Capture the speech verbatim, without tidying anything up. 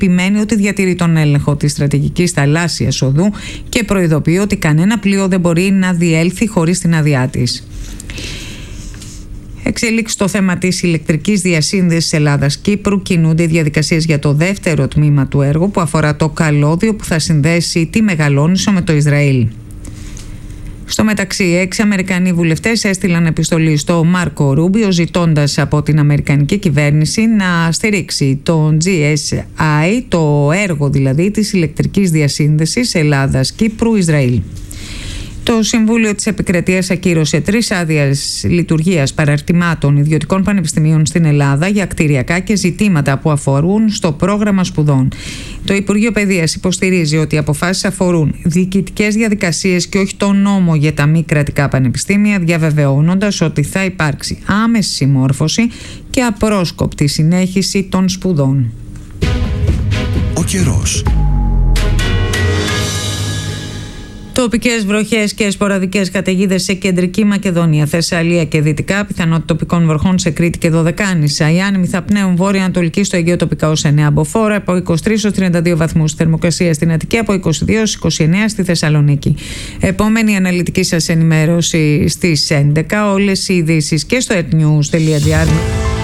επιμένει ότι διατηρεί τον έλεγχο της στρατηγικής θαλάσσιας οδού και προειδοποιεί ότι κανένα πλοίο δεν μπορεί να διέλθει χωρίς την άδειά της. Εξελίξει στο θέμα της ηλεκτρικής διασύνδεσης Ελλάδας-Κύπρου. Κινούνται οι διαδικασίες για το δεύτερο τμήμα του έργου που αφορά το καλώδιο που θα συνδέσει τη Μεγαλόνισσο με το Ισραήλ. Στο μεταξύ, έξι Αμερικανοί βουλευτές έστειλαν επιστολή στο Μάρκο Ρούμπιο ζητώντας από την Αμερικανική κυβέρνηση να στηρίξει το τζι ες άι, το έργο δηλαδή της ηλεκτρικής διασύνδεσης Ελλάδας-Κύπρου-Ισραήλ. Το Συμβούλιο της Επικρατείας ακύρωσε τρεις άδειες λειτουργίας παραρτημάτων ιδιωτικών πανεπιστημίων στην Ελλάδα για κτηριακά και ζητήματα που αφορούν στο πρόγραμμα σπουδών. Το Υπουργείο Παιδείας υποστηρίζει ότι οι αποφάσεις αφορούν διοικητικές διαδικασίες και όχι τον νόμο για τα μη κρατικά πανεπιστήμια, διαβεβαιώνοντας ότι θα υπάρξει άμεση συμμόρφωση και απρόσκοπτη συνέχιση των σπουδών. Ο καιρός. Τοπικές βροχές και σποραδικές καταιγίδες σε κεντρική Μακεδονία, Θεσσαλία και δυτικά. Πιθανότητα τοπικών βροχών σε Κρήτη και Δωδεκάνησα. Οι άνεμοι θα πνέουν βόρεια-ανατολική στο Αιγαίο τοπικά ως εννέα μποφόρ, από είκοσι τρεις έως τριάντα δύο βαθμούς. Θερμοκρασία στην Αττική από είκοσι δύο έως είκοσι εννέα στη Θεσσαλονίκη. Επόμενη αναλυτική σας ενημέρωση στις έντεκα. Όλες οι ειδήσεις και στο etnews τελεία gr.